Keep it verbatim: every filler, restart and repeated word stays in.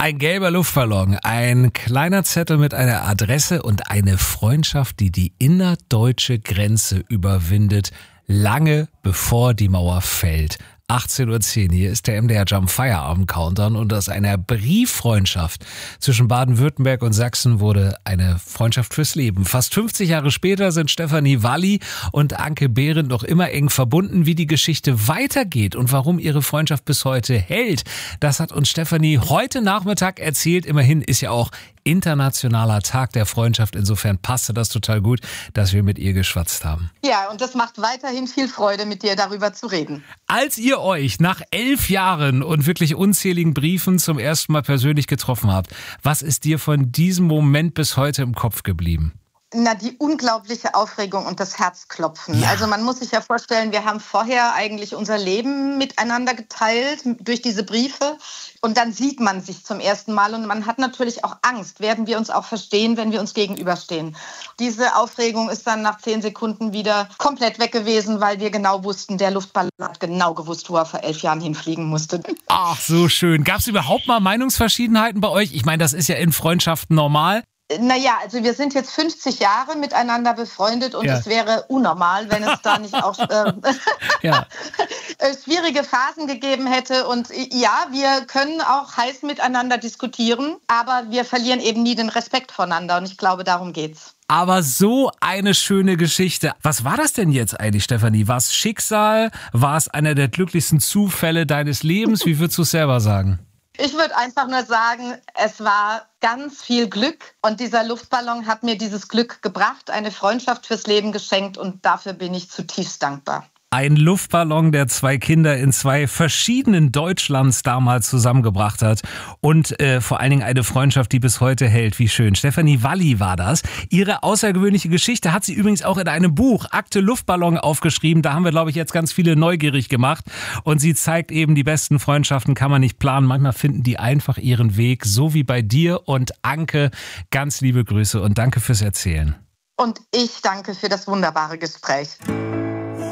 Ein gelber Luftballon, ein kleiner Zettel mit einer Adresse und eine Freundschaft, die die innerdeutsche Grenze überwindet, lange bevor die Mauer fällt. achtzehn Uhr zehn, hier ist der M D R Jump Feierabend Countdown und aus einer Brieffreundschaft zwischen Baden-Württemberg und Sachsen wurde eine Freundschaft fürs Leben. Fast fünfzig Jahre später sind Stefanie Walli und Anke Behrendt noch immer eng verbunden. Wie die Geschichte weitergeht und warum ihre Freundschaft bis heute hält, das hat uns Stefanie heute Nachmittag erzählt. Immerhin ist ja auch Internationaler Tag der Freundschaft. Insofern passte das total gut, dass wir mit ihr geschwatzt haben. Ja, und das macht weiterhin viel Freude, mit dir darüber zu reden. Als ihr euch nach elf Jahren und wirklich unzähligen Briefen zum ersten Mal persönlich getroffen habt, was ist dir von diesem Moment bis heute im Kopf geblieben? Na, die unglaubliche Aufregung und das Herzklopfen. Ja. Also man muss sich ja vorstellen, wir haben vorher eigentlich unser Leben miteinander geteilt durch diese Briefe und dann sieht man sich zum ersten Mal und man hat natürlich auch Angst, werden wir uns auch verstehen, wenn wir uns gegenüberstehen. Diese Aufregung ist dann nach zehn Sekunden wieder komplett weg gewesen, weil wir genau wussten, der Luftballon hat genau gewusst, wo er vor elf Jahren hinfliegen musste. Ach, so schön. Gab es überhaupt mal Meinungsverschiedenheiten bei euch? Ich meine, das ist ja in Freundschaften normal. Naja, also wir sind jetzt fünfzig Jahre miteinander befreundet und ja. Es wäre unnormal, wenn es da nicht auch äh, ja. schwierige Phasen gegeben hätte. Und ja, wir können auch heiß miteinander diskutieren, aber wir verlieren eben nie den Respekt voneinander und ich glaube, darum geht's. Aber so eine schöne Geschichte. Was war das denn jetzt eigentlich, Stefanie? War es Schicksal? War es einer der glücklichsten Zufälle deines Lebens? Wie würdest du es selber sagen? Ich würde einfach nur sagen, es war ganz viel Glück und dieser Luftballon hat mir dieses Glück gebracht, eine Freundschaft fürs Leben geschenkt und dafür bin ich zutiefst dankbar. Ein Luftballon, der zwei Kinder in zwei verschiedenen Deutschlands damals zusammengebracht hat und äh, vor allen Dingen eine Freundschaft, die bis heute hält. Wie schön. Stefanie Walli war das. Ihre außergewöhnliche Geschichte hat sie übrigens auch in einem Buch, Akte Luftballon, aufgeschrieben. Da haben wir, glaube ich, jetzt ganz viele neugierig gemacht. Und sie zeigt eben, die besten Freundschaften kann man nicht planen. Manchmal finden die einfach ihren Weg, so wie bei dir und Anke. Ganz liebe Grüße und danke fürs Erzählen. Und ich danke für das wunderbare Gespräch.